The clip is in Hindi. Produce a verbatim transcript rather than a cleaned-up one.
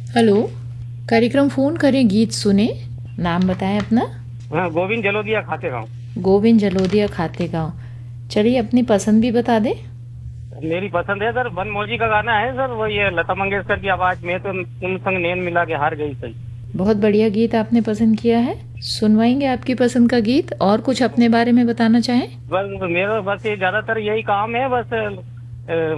हेलो। कार्यक्रम फ़ोन करें गीत सुने। नाम बताएं अपना। हाँ, गोविंद जलोदिया खाते गाँव। गोविंद जलोदिया खाते गांव। चलिए अपनी पसंद भी बता दें। मेरी पसंद है सर, बनमौजी का गाना है सर, वो ये लता मंगेशकर की आवाज में, तो तुम संग नैन मिला के हार गई सही। बहुत बढ़िया गीत आपने पसंद किया है। सुनवाएंगे आपकी पसंद का गीत। और कुछ अपने बारे में बताना चाहें? बस मेरा बस ये ज्यादातर यही काम है बस। अ,